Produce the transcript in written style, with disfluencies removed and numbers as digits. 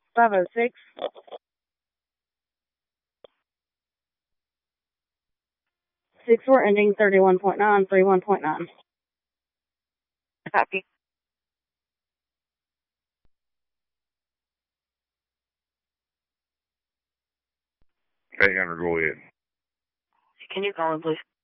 506. Six four ending 31.9, 31.9. Copy. Hey, Hunter, go ahead. Can you call him, please?